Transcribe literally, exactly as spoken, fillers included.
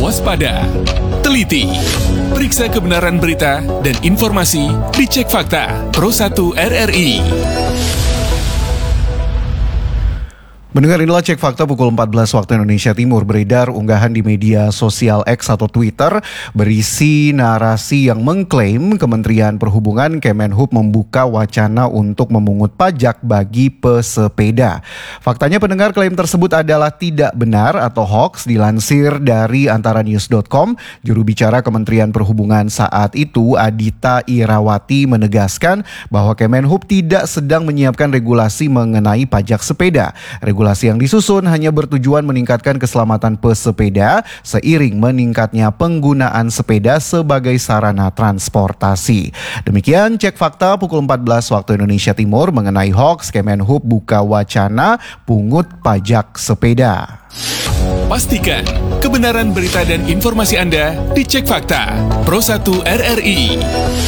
waspada, teliti, periksa kebenaran berita dan informasi di Cek Fakta Pro satu R R I. Mendengar inilah Cek Fakta pukul empat belas waktu Indonesia Timur. Beredar unggahan di media sosial X atau Twitter berisi narasi yang mengklaim Kementerian Perhubungan Kemenhub membuka wacana untuk memungut pajak bagi pesepeda. Faktanya pendengar, klaim tersebut adalah tidak benar atau hoax. Dilansir dari antaranews dot com, juru bicara Kementerian Perhubungan saat itu Adita Irawati menegaskan bahwa Kemenhub tidak sedang menyiapkan regulasi mengenai pajak sepeda. Regulasi yang disusun hanya bertujuan meningkatkan keselamatan pesepeda seiring meningkatnya penggunaan sepeda sebagai sarana transportasi. Demikian Cek Fakta pukul empat belas waktu Indonesia Timur mengenai hoax Kemenhub buka wacana pungut pajak sepeda. Pastikan kebenaran berita dan informasi Anda di Cek Fakta Pro satu R R I.